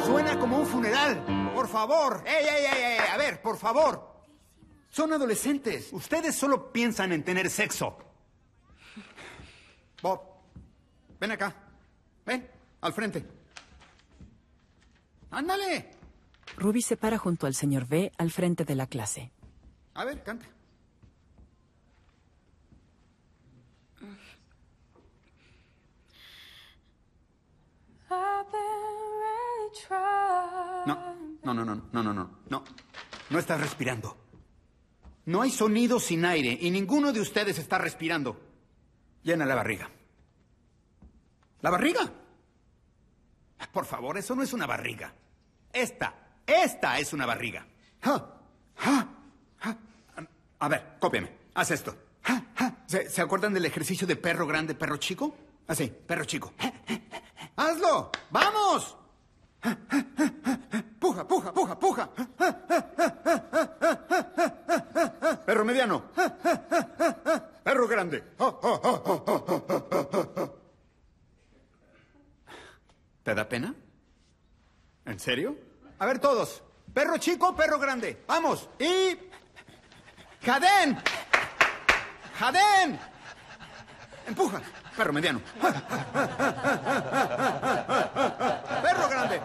Suena como un funeral. Por favor. ¡Ey! A ver, por favor. Son adolescentes. Ustedes solo piensan en tener sexo. Bob, ven acá. Ven, al frente. ¡Ándale! Ruby se para junto al señor B al frente de la clase. A ver, canta. No. No estás respirando. No hay sonido sin aire y ninguno de ustedes está respirando. Llena la barriga. ¿La barriga? Por favor, eso no es una barriga. Esta es una barriga. A ver, cópiame. Haz esto. ¿Se acuerdan del ejercicio de perro grande, perro chico? Así, perro chico. ¡Hazlo! ¡Vamos! ¡Puja! Perro mediano. Perro grande. ¿Te da pena? ¿En serio? A ver todos. Perro chico, perro grande. ¡Vamos! Y... ¡Jadén! Empuja. Perro mediano. Perro grande.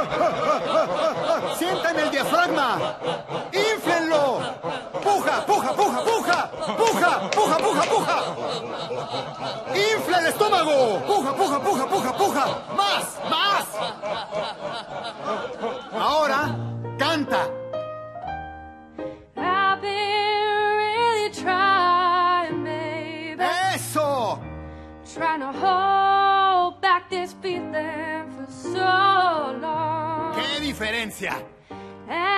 Sientan el diafragma. ¡Inflenlo! ¡Puja! ¡Infla el estómago! ¡Puja! ¡Más! Ahora, canta. I've been really trying, baby. ¡Eso! Trying to hold back this feeling for so long. ¡Qué diferencia!